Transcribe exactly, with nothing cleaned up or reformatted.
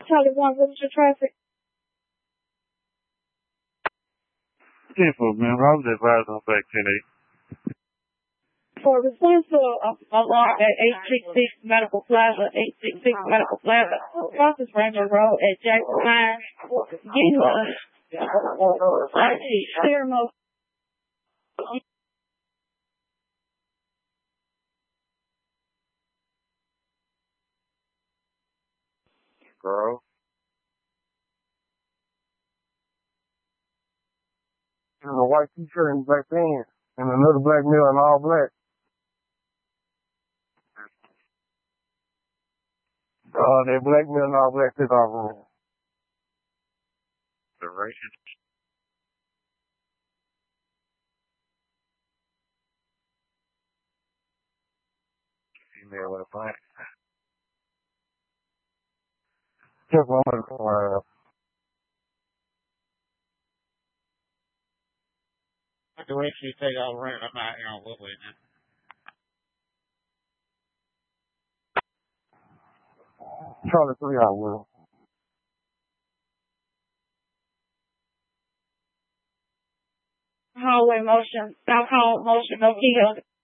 Charlie one, what is your traffic? ten four, man. I was advised on back ten eight. For response to uh, alarm at eight sixty-six Medical Plaza, eight sixty-six Medical Plaza, Francis Ranger Road at Jackson Mine. Yeah. Clear most. Girl. In a white t-shirt and black pants, and another black male in all black. Uh, that black male in all black took off on him. The racist. Female with a black. Took one of the car. I can actually take all around. I'm not here on Woodway now. Charlie three out with him. Hallway motion, alcohol motion, no key.